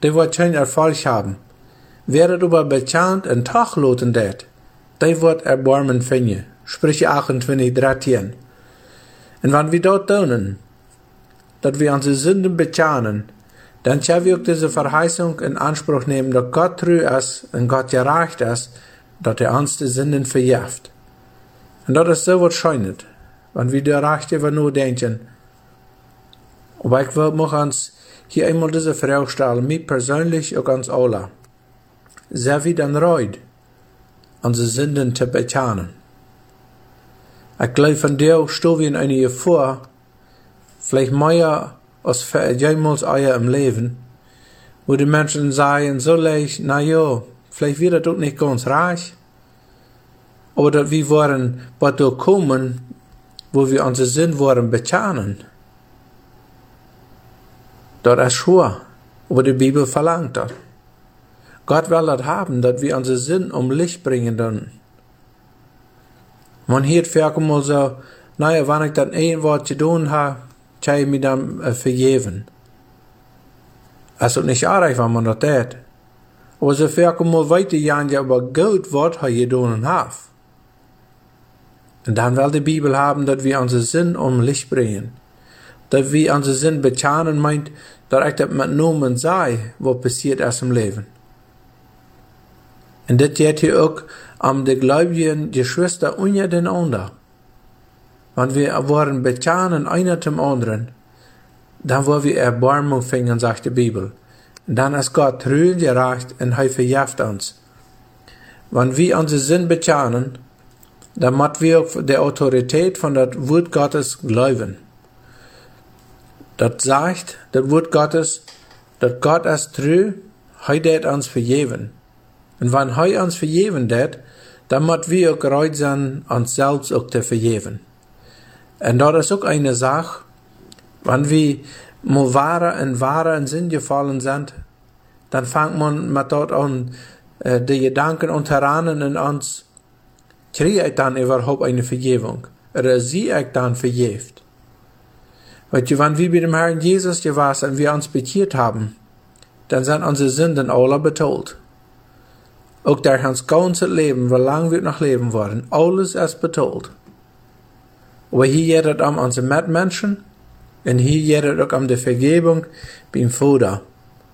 die wird kein Erfolg haben. Wer darüber bekannt und tachloten det, die wird Erbarmen finden. Sprüche 28, 13. Und wenn wir dort tun, dass wir unsere Sünden bekennen, dann können wir auch diese Verheißung in Anspruch nehmen, dass Gott treu ist und Gott gerecht ist, dass uns die Sünden vergibt. Und das ist so wahrscheinlich, wenn wir darüber nur denken. Aber ich will uns hier einmal diese Frage stellen, mir persönlich und uns alle. Sind wir dann bereit, unsere Sünden zu bekennen? Ich glaube, von dir stehen wir in einer Gefahr, vielleicht mehr als jemals euer im Leben, wo die Menschen sagen, so leicht, na ja, vielleicht wird das auch nicht ganz reich. Oder wir wollen bei dir kommen, wo wir unsere Sünden wollen bekennen. Das ist schwer, aber die Bibel verlangt das. Gott will das haben, dass wir unsere Sünden Licht bringen dann. Man hört vielleicht mal so, naja, wenn ich dann ein Wort zu tun habe, kann ich mir dann vergeben. Es ist nicht arg, wenn man das tut. Aber so vielleicht mal weiter jagen, ja, aber gut, was er getan hat. Und dann will die Bibel haben, dass wir unsere Sünden Licht bringen. Dass wir unsere Sünden bekennen, meint, dass ich das mit Nomen sei, was passiert ist im Leben. Und das geht hier auch die gläubigen Geschwister untereinander. Wenn wir wollen bekennen, einer zum anderen, dann wollen wir Erbarmung finden, sagt die Bibel. Und dann ist Gott treu und gerecht und er vergibt uns. Wenn wir unsere Sünden bekennen, dann müssen wir auch der Autorität von das Wort Gottes glauben. Das sagt, das Wort Gottes, dass Gott ist treu, er wird uns vergeben. Und wenn er uns vergeben wird, dann müssen wir auch bereit sein, uns selbst auch zu vergeben. Und das ist auch eine Sache, wenn wir mal wahre in Sinn gefallen sind, dann fängt man mit dort an, die Gedanken unterranen in uns, kriege ich dann überhaupt eine Vergebung? Oder sie ich dann vergebt? Weil wenn wir bei dem Herrn Jesus gewesen und wir uns bekehrt haben, dann sind unsere Sünden alle betont. Auch durch uns ganzes Leben, wie lange wir noch leben wollen, alles ist betont. Aber hier geht es um unsere Mitmenschen und hier geht es auch um die Vergebung beim Vater.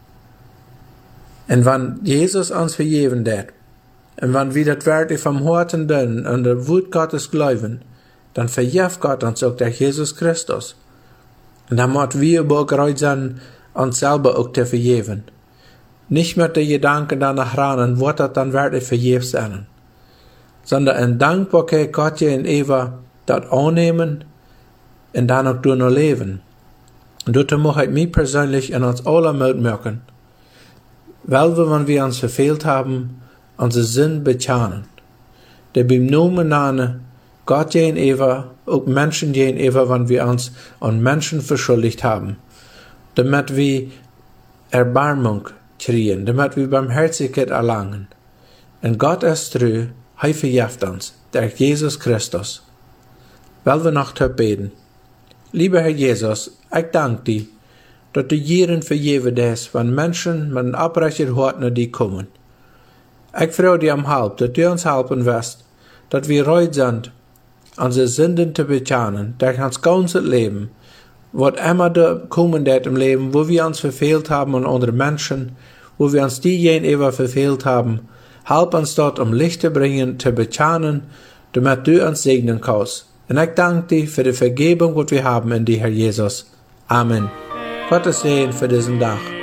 Und wenn Jesus uns vergeben wird, und wenn wir das wirklich vom Herzen tun und das Wort Gottes glauben, dann vergibt Gott uns auch durch Jesus Christus. Und dann müssen wir aber auch bereit sein, uns selber auch zu vergeben. Nicht mit den Gedanken danach ran, wird das dann wirklich vergeben sein, sondern in Dankbarkeit Gott und Eva das annehmen und dann auch durch noch leben. Und das möchte ich mir persönlich und uns alle mitmachen, weil wir, wenn wir uns verfehlt haben, unsere Sinn bekennen. Der beim Namen nane, Gott und Eva, auch Menschen und Eva, wenn wir uns an Menschen verschuldigt haben, damit wir Erbarmung kriegen, damit wir Barmherzigkeit erlangen. Und Gott ist treu, er vergibt uns, durch Jesus Christus. Weil wir noch beten. Lieber Herr Jesus, ich danke dir, dass du jeden vergeben hast, wenn Menschen mit einem abrechten Hort nach dir kommen. Ich freue dich am Halb, dass du uns helfen wirst, dass wir bereit sind, unsere Sünden zu bekennen, durch uns ganzes Leben, was immer da kommen wird im Leben, wo wir uns verfehlt haben an andere Menschen, wo wir uns diejenigen verfehlt haben, help uns dort Licht zu bringen, zu bekennen, damit du uns segnen kannst. Und ich danke dir für die Vergebung, die wir haben in dir, Herr Jesus. Amen. Gottes Segen für diesen Tag.